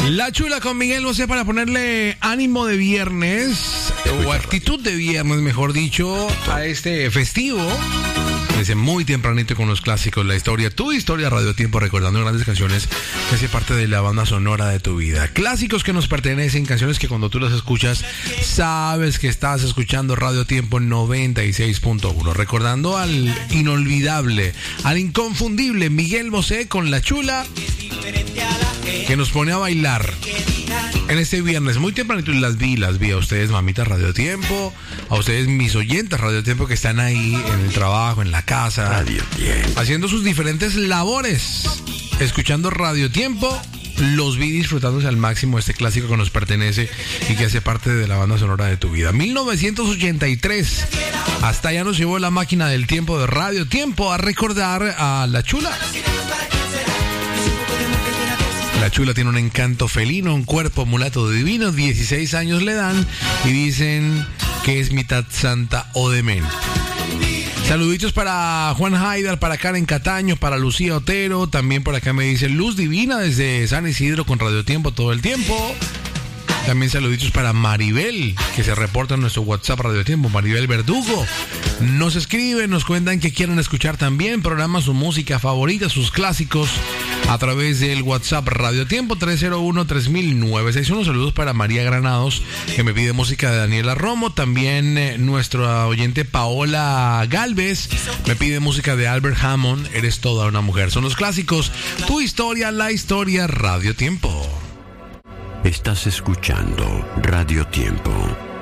La Chula con Miguel Bosé para ponerle ánimo de viernes, o actitud de viernes, mejor dicho, a este festivo. Desde muy tempranito con los clásicos, la historia, tu historia, Radio Tiempo, recordando grandes canciones que hacen parte de la banda sonora de tu vida. Clásicos que nos pertenecen, canciones que cuando tú las escuchas, sabes que estás escuchando Radio Tiempo 96.1. Recordando al inolvidable, al inconfundible Miguel Bosé con La Chula, que nos pone a bailar en este viernes muy tempranito. Y las vi a ustedes, mamitas Radio Tiempo, a ustedes, mis oyentes Radio Tiempo, que están ahí en el trabajo, en la casa, Radio Tiempo, haciendo sus diferentes labores, escuchando Radio Tiempo. Los vi disfrutándose al máximo este clásico que nos pertenece y que hace parte de la banda sonora de tu vida. 1983, hasta allá nos llevó la máquina del tiempo de Radio Tiempo a recordar a La Chula. La Chula tiene un encanto felino, un cuerpo mulato divino, 16 años le dan y dicen que es mitad santa o demente. Saluditos para Juan Haidar, para Karen Cataño, para Lucía Otero, también por acá me dice Luz Divina desde San Isidro con Radio Tiempo todo el tiempo. También saluditos para Maribel, que se reporta en nuestro WhatsApp Radio Tiempo, Maribel Verdugo. Nos escriben, nos cuentan que quieren escuchar también, programan su música favorita, sus clásicos, a través del WhatsApp Radio Tiempo 301-3961. Saludos para María Granados, que me pide música de Daniela Romo. También nuestra oyente Paola Galvez me pide música de Albert Hammond, Eres toda una mujer. Son los clásicos, tu historia, la historia, Radio Tiempo. Estás escuchando Radio Tiempo.